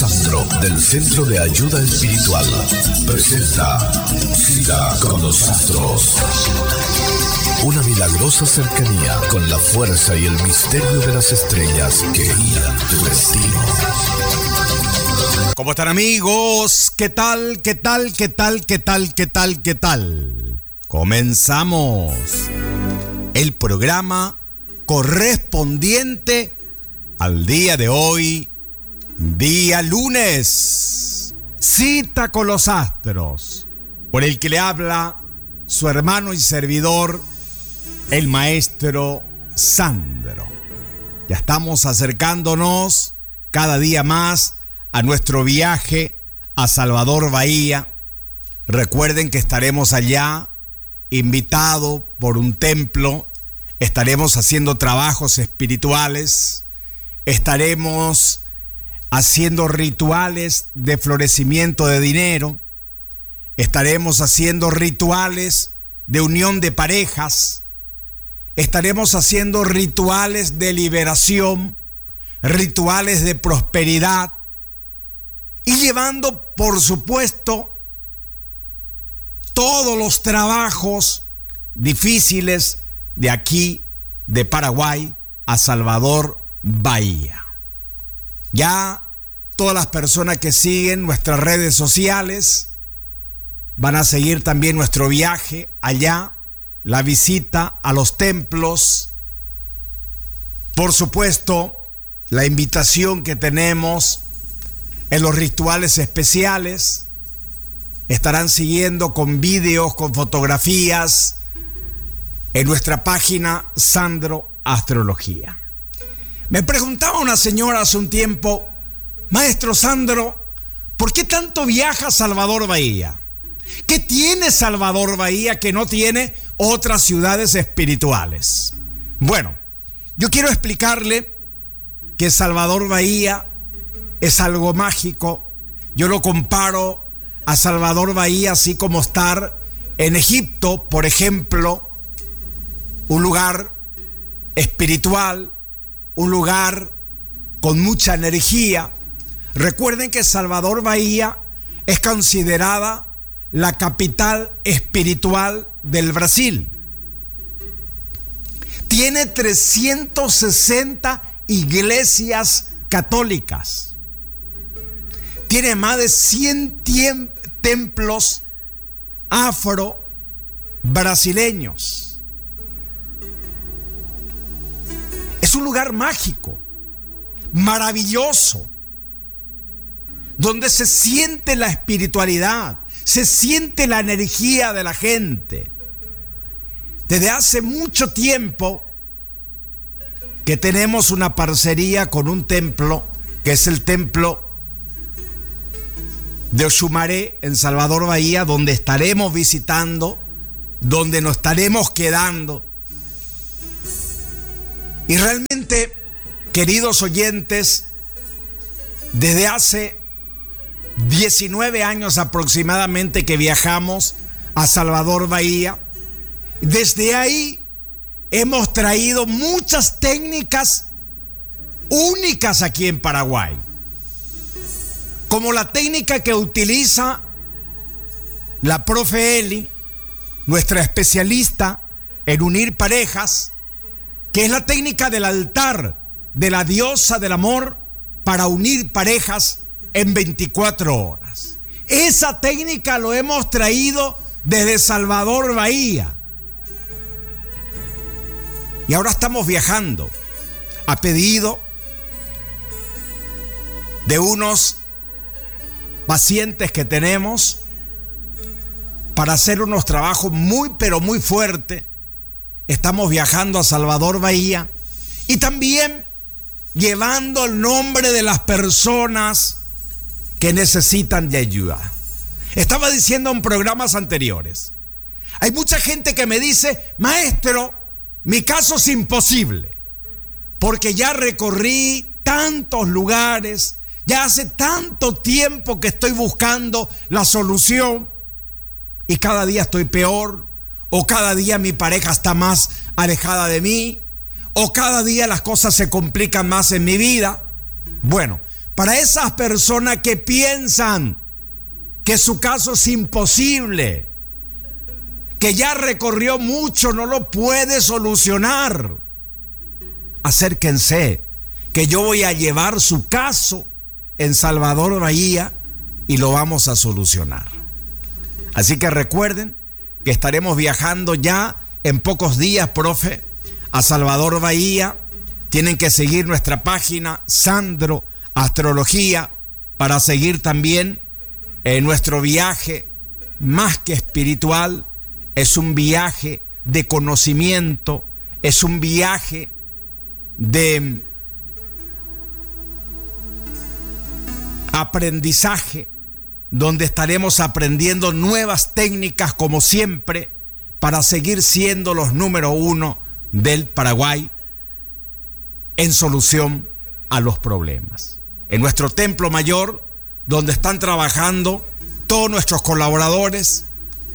Sandro del Centro de Ayuda Espiritual presenta Cita con los Astros. Una milagrosa cercanía con la fuerza y el misterio de las estrellas que guían tu destino. ¿Cómo están, amigos? ¿Qué tal? ¿Qué tal? ¿Qué tal? ¿Qué tal? ¿Qué tal? ¿Qué tal? Comenzamos el programa correspondiente al día de hoy, día lunes. Cita con los Astros, por el que le habla su hermano y servidor, el maestro Sandro. Ya estamos acercándonos cada día más a nuestro viaje a Salvador Bahía. Recuerden que estaremos allá, invitado por un templo. Estaremos haciendo trabajos espirituales. Estaremos haciendo rituales de florecimiento de dinero. Estaremos haciendo rituales de unión de parejas. Estaremos haciendo rituales de liberación, rituales de prosperidad y llevando, por supuesto, todos los trabajos difíciles de aquí, de Paraguay, a Salvador Bahía. Ya todas las personas que siguen nuestras redes sociales van a seguir también nuestro viaje allá, la visita a los templos. Por supuesto, la invitación que tenemos en los rituales especiales. Estarán siguiendo con videos, con fotografías en nuestra página Sandro Astrología. Me preguntaba una señora hace un tiempo: maestro Sandro, ¿por qué tanto viaja a Salvador Bahía? ¿Qué tiene Salvador Bahía que no tiene otras ciudades espirituales? Bueno, yo quiero explicarle que Salvador Bahía es algo mágico. Yo lo comparo a Salvador Bahía así como estar en Egipto, por ejemplo, un lugar espiritual, un lugar con mucha energía. Recuerden que Salvador Bahía es considerada la capital espiritual del Brasil. Tiene 360 iglesias católicas. Tiene más de 100 templos afro-brasileños. Es un lugar mágico, maravilloso, donde se siente la espiritualidad, se siente la energía de la gente. Desde hace mucho tiempo que tenemos una parcería con un templo, que es el templo de Oxumaré en Salvador Bahía, donde estaremos visitando, donde nos estaremos quedando. Y realmente, queridos oyentes, desde hace 19 años aproximadamente que viajamos a Salvador Bahía, desde ahí hemos traído muchas técnicas únicas aquí en Paraguay, como la técnica que utiliza la profe Eli, nuestra especialista en unir parejas, que es la técnica del altar de la diosa del amor para unir parejas en 24 horas. Esa técnica lo hemos traído desde Salvador Bahía. Y ahora estamos viajando a pedido de unos pacientes que tenemos para hacer unos trabajos muy pero muy fuertes. Estamos viajando a Salvador Bahía y también llevando el nombre de las personas que necesitan de ayuda. Estaba diciendo en programas anteriores, hay mucha gente que me dice: maestro, mi caso es imposible, porque ya recorrí tantos lugares, ya hace tanto tiempo que estoy buscando la solución y cada día estoy peor, o cada día mi pareja está más alejada de mí, o cada día las cosas se complican más en mi vida. Bueno, Para esas personas que piensan que su caso es imposible, que ya recorrió mucho, no lo puede solucionar, acérquense, que yo voy a llevar su caso en Salvador Bahía y lo vamos a solucionar. Así que recuerden que estaremos viajando ya en pocos días, profe, a Salvador Bahía. Tienen que seguir nuestra página Sandro Astrología para seguir también nuestro viaje más que espiritual. Es un viaje de conocimiento, es un viaje de aprendizaje, donde estaremos aprendiendo nuevas técnicas como siempre para seguir siendo los número 1 del Paraguay en solución a los problemas. En nuestro templo mayor, donde están trabajando todos nuestros colaboradores,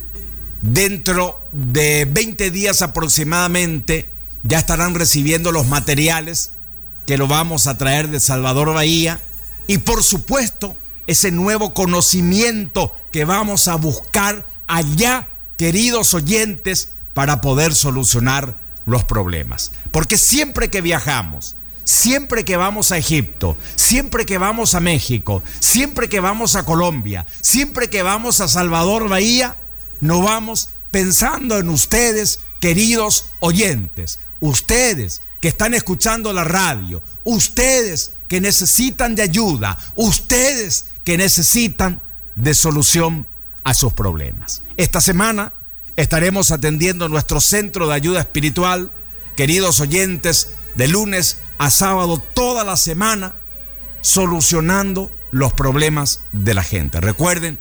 dentro de 20 días aproximadamente ya estarán recibiendo los materiales que lo vamos a traer de Salvador Bahía, y por supuesto ese nuevo conocimiento que vamos a buscar allá, queridos oyentes, para poder solucionar los problemas. Porque siempre que viajamos, siempre que vamos a Egipto, siempre que vamos a México, siempre que vamos a Colombia, siempre que vamos a Salvador Bahía, nos vamos pensando en ustedes, queridos oyentes, ustedes que están escuchando la radio, ustedes que necesitan de ayuda, ustedes que necesitan de solución a sus problemas. Esta semana estaremos atendiendo nuestro centro de ayuda espiritual, queridos oyentes, de lunes a sábado, toda la semana, solucionando los problemas de la gente. Recuerden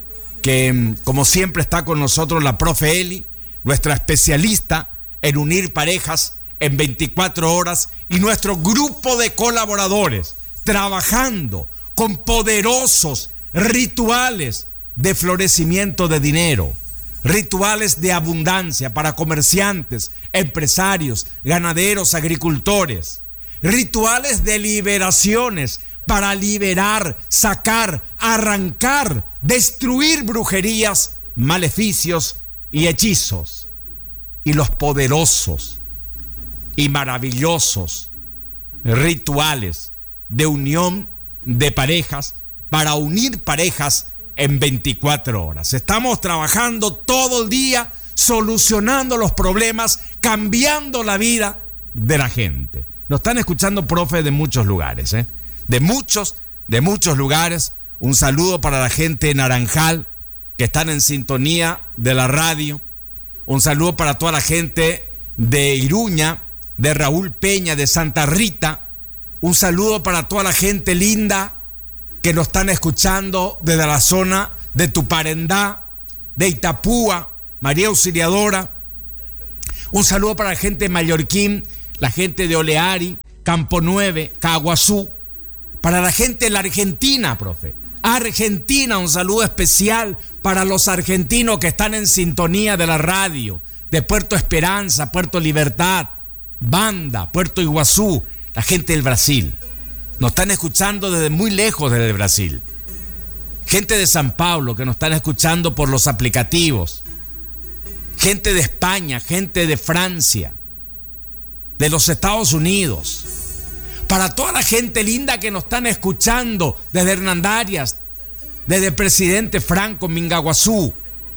que, como siempre, está con nosotros la profe Eli, nuestra especialista en unir parejas en 24 horas, y nuestro grupo de colaboradores trabajando con poderosos rituales de florecimiento de dinero, rituales de abundancia para comerciantes, empresarios, ganaderos, agricultores, rituales de liberaciones para liberar, sacar, arrancar, destruir brujerías, maleficios y hechizos, y los poderosos y maravillosos rituales de unión de parejas para unir parejas en 24 horas. Estamos trabajando todo el día solucionando los problemas, cambiando la vida de la gente. Nos están escuchando, profe, de muchos lugares, de muchos lugares. Un saludo para la gente de Naranjal que están en sintonía de la radio. Un saludo para toda la gente de Iruña, de Raúl Peña, de Santa Rita. Un saludo para toda la gente linda que nos están escuchando desde la zona de Tuparendá, de Itapúa, María Auxiliadora. Un saludo para la gente de Mallorquín, la gente de Oleari, Campo 9, Caguazú. Para la gente de la Argentina, profe. Argentina, un saludo especial para los argentinos que están en sintonía de la radio, de Puerto Esperanza, Puerto Libertad, Banda, Puerto Iguazú, la gente del Brasil. Nos están escuchando desde muy lejos desde Brasil. Gente de San Pablo que nos están escuchando por los aplicativos. Gente de España, gente de Francia, de los Estados Unidos. Para toda la gente linda que nos están escuchando desde Hernandarias, desde Presidente Franco, Mingaguazú.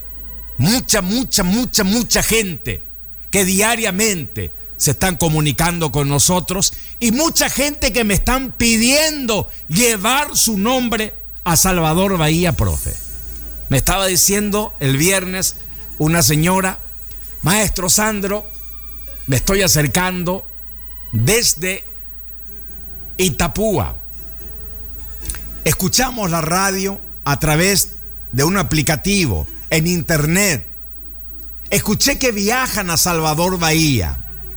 Mucha gente que diariamente se están comunicando con nosotros, y mucha gente que me están pidiendo llevar su nombre a Salvador Bahía, profe. Me estaba diciendo el viernes una señora: maestro Sandro, me estoy acercando desde Itapúa. Escuchamos la radio a través de un aplicativo en internet. Escuché que viajan a Salvador Bahía.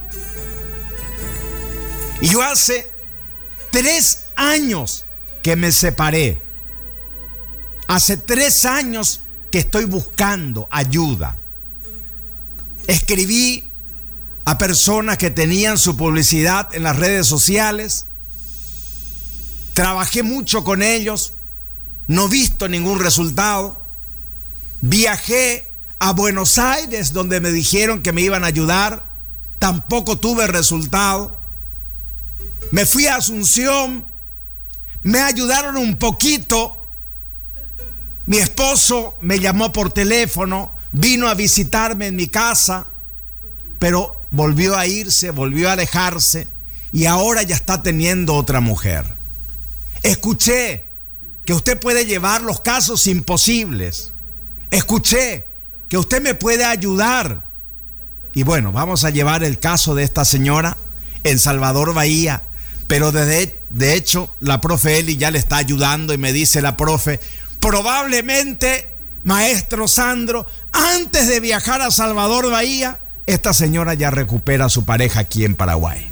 Y yo hace 3 años que me separé. Hace 3 años que estoy buscando ayuda. Escribí a personas que tenían su publicidad en las redes sociales. Trabajé mucho con ellos, no he visto ningún resultado. Viajé a Buenos Aires, donde me dijeron que me iban a ayudar, tampoco tuve resultado. Me fui a Asunción, me ayudaron un poquito. Mi esposo me llamó por teléfono, vino a visitarme en mi casa, pero volvió a irse, volvió a alejarse y ahora ya está teniendo otra mujer. Escuché que usted puede llevar los casos imposibles. Escuché que usted me puede ayudar. Y bueno, vamos a llevar el caso de esta señora en Salvador Bahía. Pero de hecho, la profe Eli ya le está ayudando y me dice la profe, probablemente, maestro Sandro, antes de viajar a Salvador Bahía, esta señora ya recupera a su pareja aquí en Paraguay.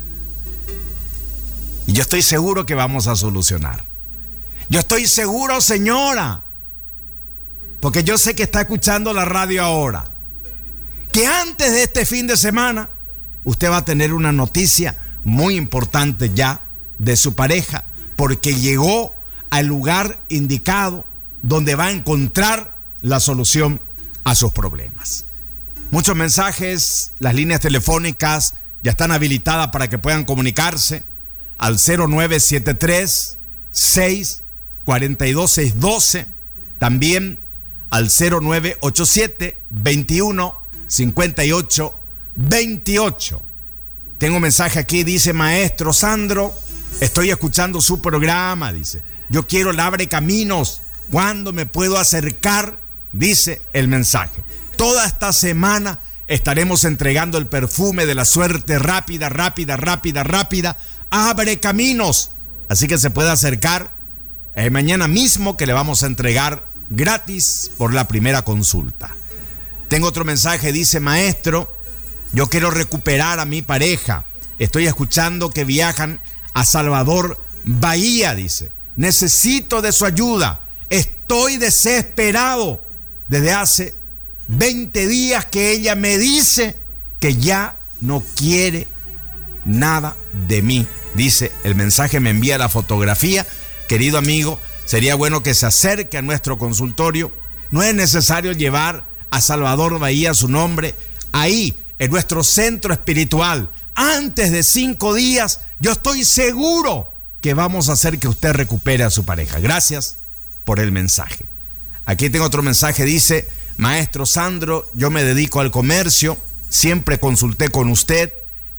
Y yo estoy seguro que vamos a solucionar. Yo estoy seguro, señora, porque yo sé que está escuchando la radio ahora, que antes de este fin de semana usted va a tener una noticia muy importante ya de su pareja, porque llegó al lugar indicado donde va a encontrar la solución a sus problemas. Muchos mensajes, las líneas telefónicas ya están habilitadas para que puedan comunicarse al 0973 642 612, también al 0987 21 58 28. Tengo un mensaje aquí, dice, maestro Sandro, estoy escuchando su programa, dice, yo quiero el abre caminos, ¿cuándo me puedo acercar? Dice el mensaje. Toda esta semana estaremos entregando el perfume de la suerte rápida, abre caminos, así que se puede acercar mañana mismo, que le vamos a entregar gratis por la primera consulta. Tengo otro mensaje, dice, maestro, yo quiero recuperar a mi pareja. Estoy escuchando que viajan a Salvador Bahía, dice. Necesito de su ayuda. Estoy desesperado. Desde hace 20 días que ella me dice que ya no quiere nada de mí. Dice, el mensaje me envía la fotografía. Querido amigo, sería bueno que se acerque a nuestro consultorio. No es necesario llevar a Salvador Bahía su nombre. Ahí, en nuestro centro espiritual, antes de 5 días, yo estoy seguro que vamos a hacer que usted recupere a su pareja. Gracias por el mensaje. Aquí tengo otro mensaje, dice, maestro Sandro, yo me dedico al comercio, siempre consulté con usted.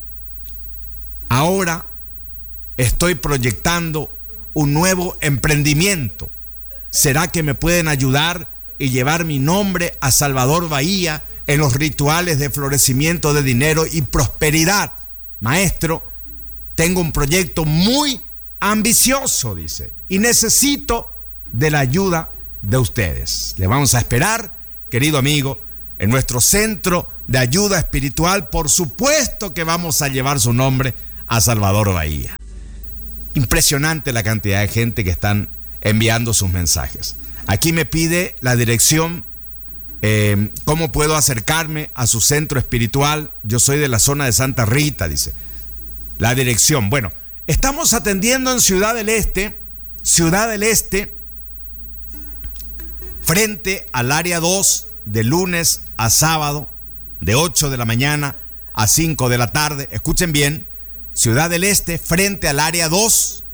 Ahora estoy proyectando un nuevo emprendimiento. ¿Será que me pueden ayudar y llevar mi nombre a Salvador Bahía en los rituales de florecimiento de dinero y prosperidad? Maestro, tengo un proyecto muy ambicioso, dice, y necesito de la ayuda de ustedes. Le vamos a esperar, querido amigo, en nuestro centro de ayuda espiritual. Por supuesto que vamos a llevar su nombre a Salvador Bahía. Impresionante la cantidad de gente que están enviando sus mensajes. Aquí me pide la dirección. ¿Cómo puedo acercarme a su centro espiritual? Yo soy de la zona de Santa Rita, dice. La dirección. Bueno, estamos atendiendo en Ciudad del Este, frente al área 2, de lunes a sábado, de 8 de la mañana a 5 de la tarde. Escuchen bien, Ciudad del Este, frente al área 2,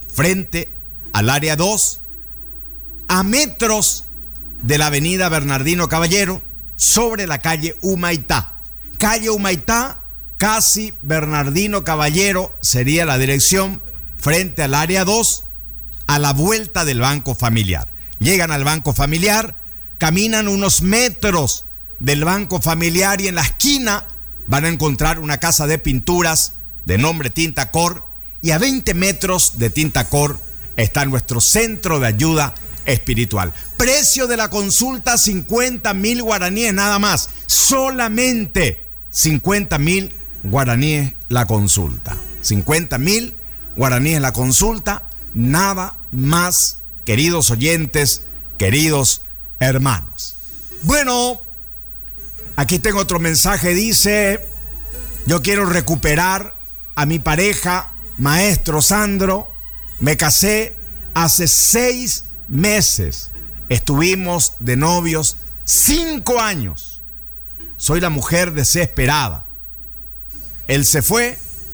a metros de la avenida Bernardino Caballero, sobre la calle Humaitá. Calle Humaitá, casi Bernardino Caballero sería la dirección, frente al área 2, a la vuelta del Banco Familiar. Llegan al Banco Familiar, caminan unos metros del Banco Familiar y en la esquina van a encontrar una casa de pinturas de nombre Tinta Cor, y a 20 metros de Tinta Cor está nuestro centro de ayuda espiritual. Precio de la consulta, 50,000 guaraníes nada más. Solamente 50,000 guaraníes la consulta. 50,000 guaraníes la consulta, nada más, queridos oyentes, queridos hermanos. Bueno, aquí tengo otro mensaje, dice, yo quiero recuperar a mi pareja, maestro Sandro, me casé hace 6 meses estuvimos de novios 5 años. Soy la mujer desesperada. Él se fue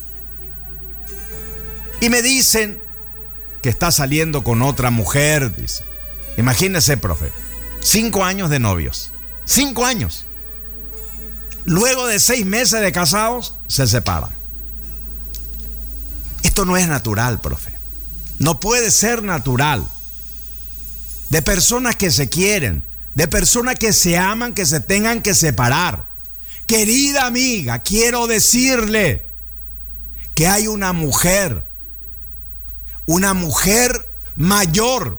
y me dicen que está saliendo con otra mujer, dice. Imagínese, profe, 5 años de novios, 5 años. Luego de 6 meses de casados, se separan. Esto no es natural, profe. No puede ser natural. De personas que se quieren, de personas que se aman, que se tengan que separar. Querida amiga, quiero decirle que hay una mujer mayor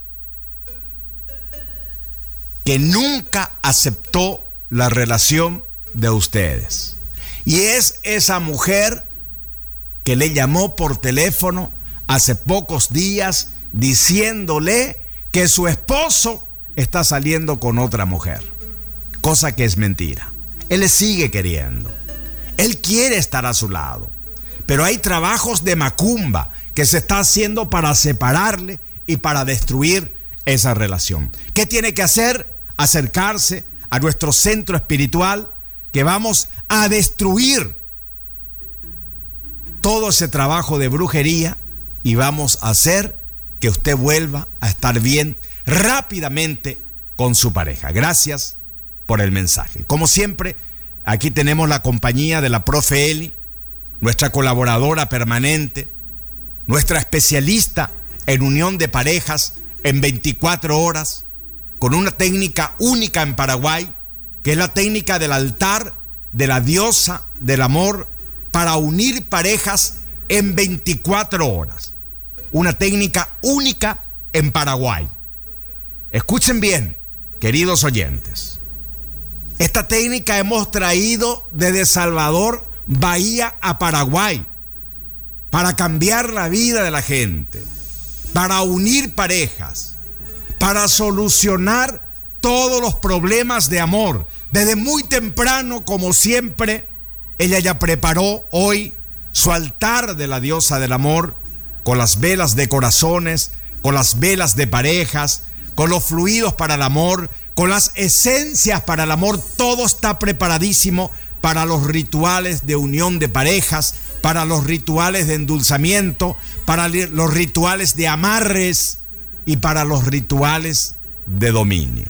que nunca aceptó la relación de ustedes. Y es esa mujer que le llamó por teléfono hace pocos días diciéndole que su esposo está saliendo con otra mujer. Cosa que es mentira. Él le sigue queriendo. Él quiere estar a su lado. Pero hay trabajos de macumba que se está haciendo para separarle y para destruir esa relación. ¿Qué tiene que hacer? Acercarse a nuestro centro espiritual, que vamos a destruir todo ese trabajo de brujería y vamos a hacer que usted vuelva a estar bien rápidamente con su pareja. Gracias por el mensaje. Como siempre, aquí tenemos la compañía de la profe Eli, nuestra colaboradora permanente, nuestra especialista en unión de parejas en 24 horas, con una técnica única en Paraguay, que es la técnica del altar de la diosa del amor para unir parejas en 24 horas. Una técnica única en Paraguay. Escuchen bien, queridos oyentes. Esta técnica hemos traído desde Salvador, Bahía, a Paraguay, para cambiar la vida de la gente, para unir parejas, para solucionar todos los problemas de amor. Desde muy temprano, como siempre, ella ya preparó hoy su altar de la diosa del amor, con las velas de corazones, con las velas de parejas, con los fluidos para el amor, con las esencias para el amor. Todo está preparadísimo para los rituales de unión de parejas, para los rituales de endulzamiento, para los rituales de amarres y para los rituales de dominio.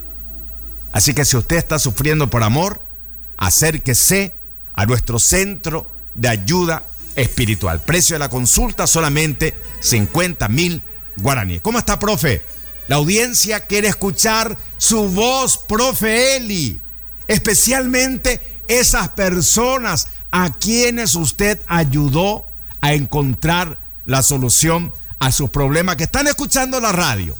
Así que si usted está sufriendo por amor, acérquese a nuestro centro de ayuda espiritual. Precio de la consulta solamente 50.000 guaraníes. ¿Cómo está, profe? La audiencia quiere escuchar su voz, profe Eli. Especialmente esas personas a quienes usted ayudó a encontrar la solución a sus problemas, que están escuchando la radio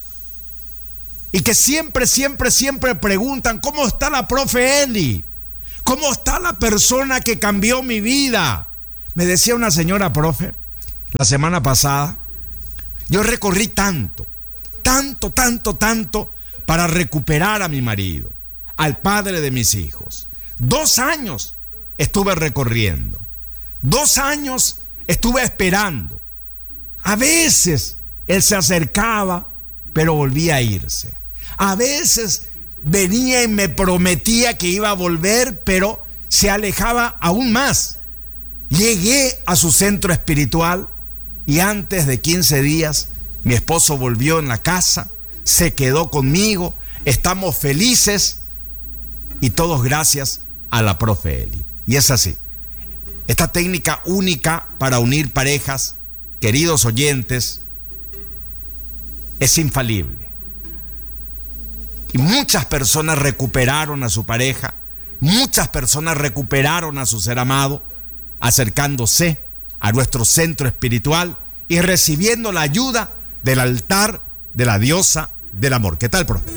y que siempre preguntan: ¿cómo está la profe Eli? ¿Cómo está la persona que cambió mi vida? Me decía una señora, profe, la semana pasada: yo recorrí tanto para recuperar a mi marido, al padre de mis hijos. 2 años estuve recorriendo, 2 años estuve esperando. A veces él se acercaba, pero volvía a irse. A veces venía y me prometía que iba a volver, pero se alejaba aún más. Llegué a su centro espiritual y antes de 15 días mi esposo volvió en la casa, se quedó conmigo, estamos felices y todos gracias a la profe Eli. Y es así. Esta técnica única para unir parejas, queridos oyentes, es infalible. Y muchas personas recuperaron a su pareja, muchas personas recuperaron a su ser amado, acercándose a nuestro centro espiritual y recibiendo la ayuda del altar de la diosa del amor. ¿Qué tal, profe?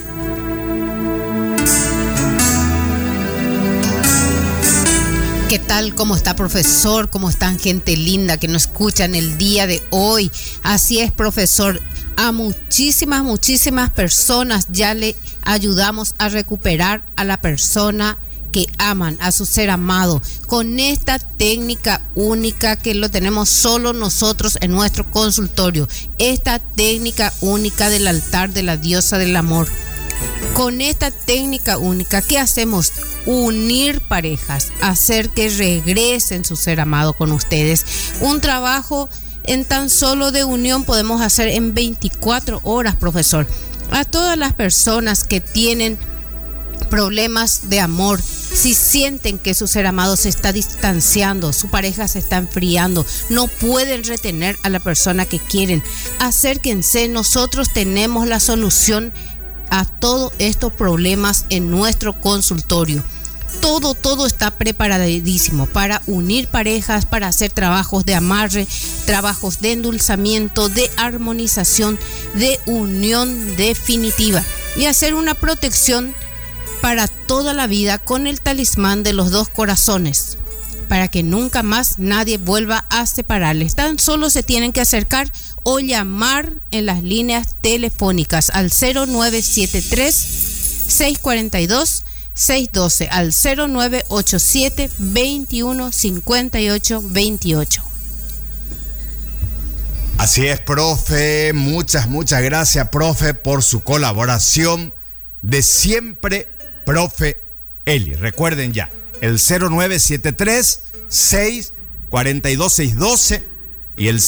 ¿Qué tal? ¿Cómo está, profesor? ¿Cómo están, gente linda que nos escuchan el día de hoy? Así es, profesor. A muchísimas personas ya le ayudamos a recuperar a la persona que aman a su ser amado con esta técnica única que lo tenemos solo nosotros en nuestro consultorio, esta técnica única del altar de la diosa del amor. Con esta técnica única, ¿qué hacemos? Unir parejas, hacer que regresen su ser amado con ustedes. Un trabajo en tan solo de unión podemos hacer en 24 horas, profesor. A todas las personas que tienen problemas de amor, si sienten que su ser amado se está distanciando, su pareja se está enfriando, no pueden retener a la persona que quieren, acérquense, nosotros tenemos la solución a todos estos problemas en nuestro consultorio. Todo está preparadísimo para unir parejas, para hacer trabajos de amarre, trabajos de endulzamiento, de armonización, de unión definitiva y hacer una protección para toda la vida con el talismán de los 2 corazones, para que nunca más nadie vuelva a separarles. Tan solo se tienen que acercar o llamar en las líneas telefónicas al 0973-642-612, al 0987-2158-28. Así es, profe. Muchas gracias, profe, por su colaboración de siempre, profe Eli. Recuerden ya, el 0973-642-612 y el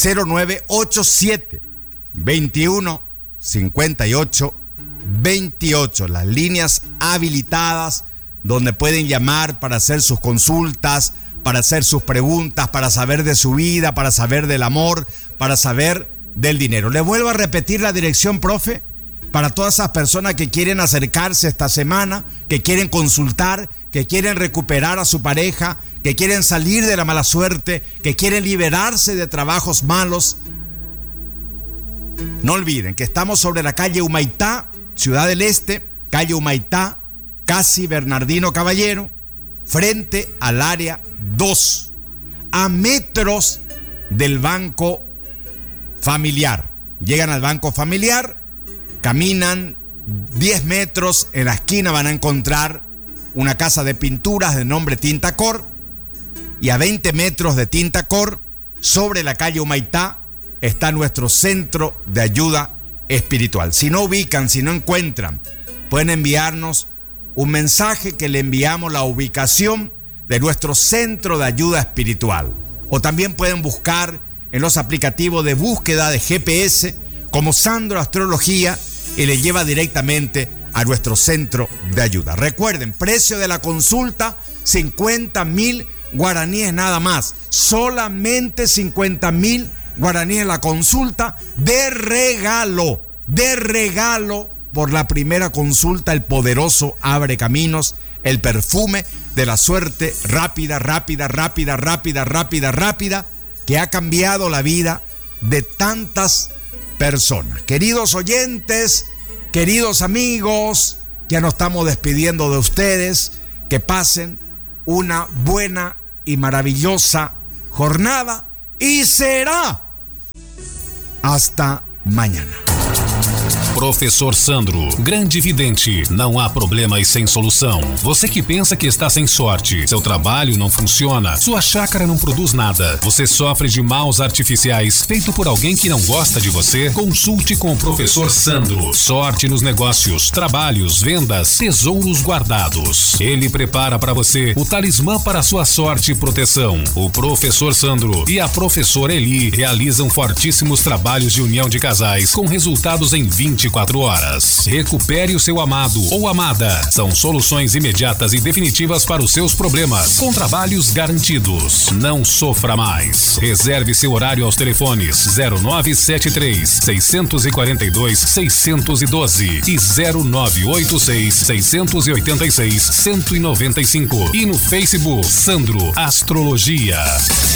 0987-2158-28. Las líneas habilitadas donde pueden llamar para hacer sus consultas, para hacer sus preguntas, para saber de su vida, para saber del amor, para saber del dinero. Le vuelvo a repetir la dirección, profe, para todas esas personas que quieren acercarse esta semana, que quieren consultar, que quieren recuperar a su pareja, que quieren salir de la mala suerte, que quieren liberarse de trabajos malos. No olviden que estamos sobre la calle Humaitá, Ciudad del Este, calle Humaitá, casi Bernardino Caballero, frente al área 2, a metros del Banco Familiar. Llegan al Banco Familiar, caminan 10 metros, en la esquina van a encontrar una casa de pinturas de nombre Tintacor, y a 20 metros de Tintacor, sobre la calle Humaitá, está nuestro centro de ayuda espiritual. Si no ubican, si no encuentran, pueden enviarnos un mensaje que le enviamos la ubicación de nuestro centro de ayuda espiritual. O también pueden buscar en los aplicativos de búsqueda de GPS como Sandro Astrología y le lleva directamente a nuestro centro de ayuda. Recuerden, precio de la consulta, 50,000 guaraníes nada más. Solamente 50,000 guaraníes la consulta de regalo por la primera consulta. El poderoso Abre Caminos, el perfume de la suerte rápida, que ha cambiado la vida de tantas personas. Queridos oyentes, queridos amigos, ya nos estamos despidiendo de ustedes. Que pasen una buena y maravillosa jornada y será hasta mañana. Professor Sandro, grande vidente, não há problemas sem solução. Você que pensa que está sem sorte, seu trabalho não funciona, sua chácara não produz nada, você sofre de maus artificiais feito por alguém que não gosta de você, consulte com o Professor Sandro. Sorte nos negócios, trabalhos, vendas, tesouros guardados. Ele prepara para você o talismã para sua sorte e proteção. O Professor Sandro e a Professora Eli realizam fortíssimos trabalhos de união de casais com resultados em 24 horas. Recupere o seu amado ou amada. São soluções imediatas e definitivas para os seus problemas, com trabalhos garantidos. Não sofra mais. Reserve seu horário aos telefones 0973 642 612 e 0986 686 195 e no Facebook Sandro Astrologia.